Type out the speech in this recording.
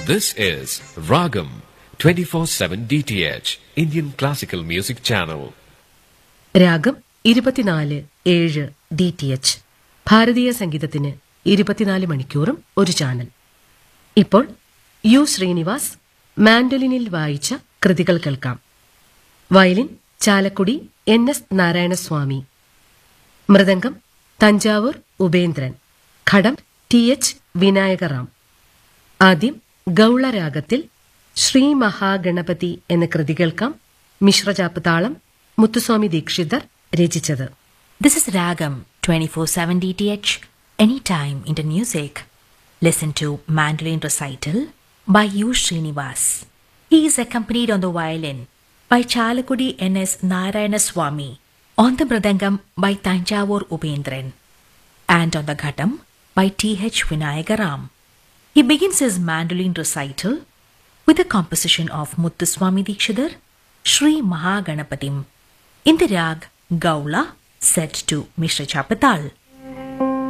This is Ragam 24/7 DTH Indian Classical Music Channel. രാഗം 24/7 DTH ഭാരതീയ സംഗീതത്തിന് 24 മണിക്കൂറും ഒരു ചാനൽ. ഇപ്പോൾ യു ശ്രീനിവാസ് മാൻഡലിനിൽ വായിച്ച കൃതികൾ കേൾക്കാം. വയലിൻ ചാലക്കുടി NS നാരായണസ്വാമി, മൃദംഗം തഞ്ചാവൂർ ഉപേന്ദ്രൻ, ഘടം TH വിനായകറാം. ആദ്യം ഗൗളരാഗത്തിൽ ശ്രീ മഹാഗണപതി എന്ന കൃതി കേൾക്കാം. മിശ്രചാപ്പ് താളം മുത്തുസ്വാമി ദീക്ഷിതർ രചിച്ചത്. This is Ragam 24/7 DTH, anytime Indian music. Listen to mandolin recital by U. Srinivas. He is accompanied on the violin by Chalakudi NS Narayanaswamy, on the mridangam by Tanjavur Ubendran, and on the ghatam by TH Vinayagaram. He begins his mandolin recital with a composition of Muthuswami Dikshidhar, Sri Mahaganapatim, in the rag Gaula, set to Mishra Chapatal.